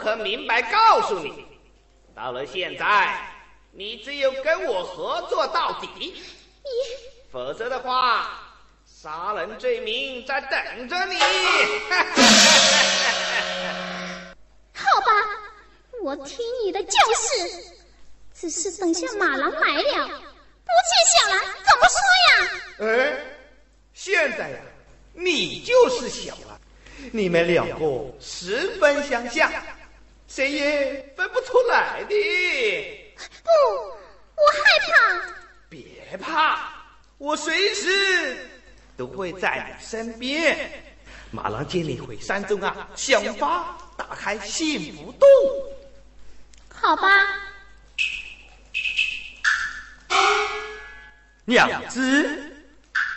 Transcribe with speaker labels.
Speaker 1: 很明白告诉你，到了现在，你只有跟我合作到底，否则的话，杀人罪名在等着你。
Speaker 2: 好吧，我听你的就是。只是等下马郎来了，不见小兰怎么说呀？
Speaker 1: 哎，现在呀，你就是小兰，你们两个十分相像，谁也分不出来的。
Speaker 2: 不，我害怕。
Speaker 1: 别怕，我随时都会在你身边。马郎接你回山中啊，想法打开幸福洞。
Speaker 2: 好吧。
Speaker 1: 娘子，